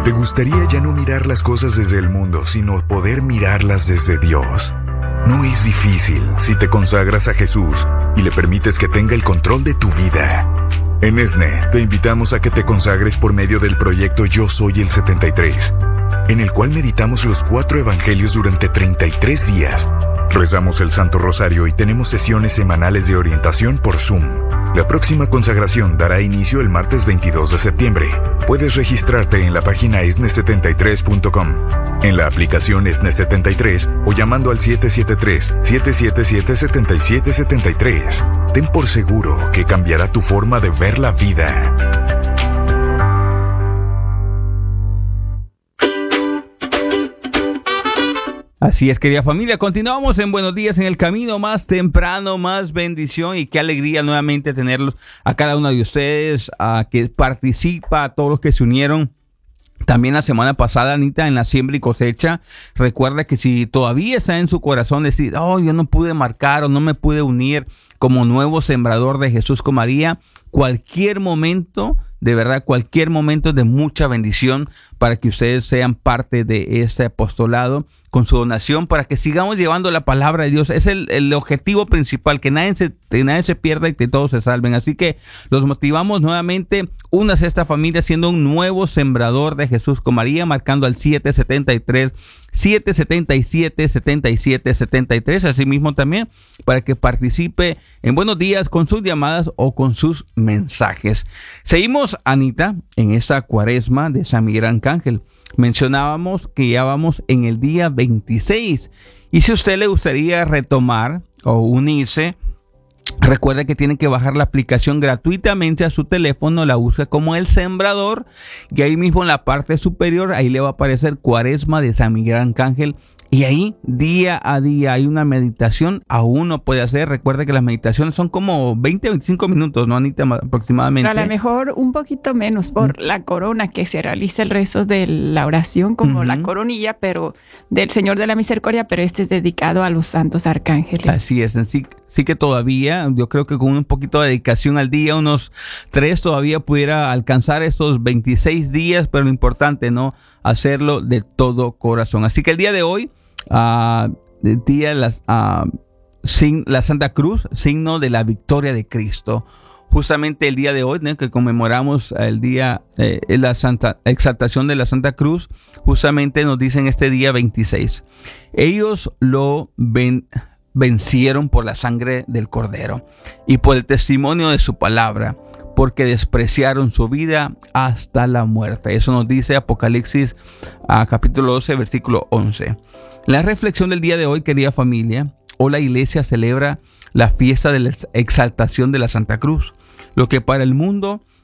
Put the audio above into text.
¿Te gustaría ya no mirar las cosas desde el mundo, sino poder mirarlas desde Dios? No es difícil si te consagras a Jesús y le permites que tenga el control de tu vida. En ESNE te invitamos a que te consagres por medio del proyecto Yo Soy el 73, en el cual meditamos los 4 evangelios durante 33 días. Rezamos el Santo Rosario y tenemos sesiones semanales de orientación por Zoom. La próxima consagración dará inicio el martes 22 de septiembre. Puedes registrarte en la página esne73.com, en la aplicación ESNE73 o llamando al 773-777-7773. Ten por seguro que cambiará tu forma de ver la vida. Así es, querida familia, continuamos en Buenos Días en el Camino, más temprano, más bendición, y qué alegría nuevamente tenerlos a cada uno de ustedes, a que participa, a todos los que se unieron también la semana pasada, Anita, en la siembra y cosecha. Recuerda que si todavía está en su corazón decir, oh, yo no pude marcar o no me pude unir como nuevo sembrador de Jesús con María, cualquier momento, de verdad, cualquier momento de mucha bendición para que ustedes sean parte de este apostolado con su donación, para que sigamos llevando la palabra de Dios. Es el objetivo principal, que nadie se pierda y que todos se salven. Así que los motivamos nuevamente, únase a esta familia siendo un nuevo sembrador de Jesús con María, marcando al 773-777-7773, asimismo también para que participe en Buenos Días con sus llamadas o con sus mensajes. Seguimos, Anita, en esa cuaresma de San Miguel Arcángel. Mencionábamos que ya vamos en el día 26, y si a usted le gustaría retomar o unirse, recuerde que tiene que bajar la aplicación gratuitamente a su teléfono, la busca como El Sembrador, y ahí mismo en la parte superior, ahí le va a aparecer Cuaresma de San Miguel Arcángel, y ahí día a día hay una meditación, aún uno puede hacer. Recuerde que las meditaciones son como 20 a 25 minutos, ¿no, Anita? Aproximadamente. A lo mejor un poquito menos por la corona, que se realiza el rezo de la oración, como la coronilla, pero del Señor de la Misericordia, pero este es dedicado a los santos arcángeles. Así es, sí que todavía, yo creo que con un poquito de dedicación al día, unos 3 todavía pudiera alcanzar estos 26 días, pero lo importante, ¿no? Hacerlo de todo corazón. Así que el día de hoy, el día de la Santa Cruz, signo de la victoria de Cristo. Justamente el día de hoy, ¿no?, que conmemoramos el día, la Santa Exaltación de la Santa Cruz, justamente nos dicen este día 26. Ellos lo vencieron por la sangre del Cordero y por el testimonio de su palabra, porque despreciaron su vida hasta la muerte. Eso nos dice Apocalipsis capítulo 12, versículo 11. La reflexión del día de hoy, querida familia, hoy la iglesia celebra la fiesta de la exaltación de la Santa Cruz, lo que para el mundo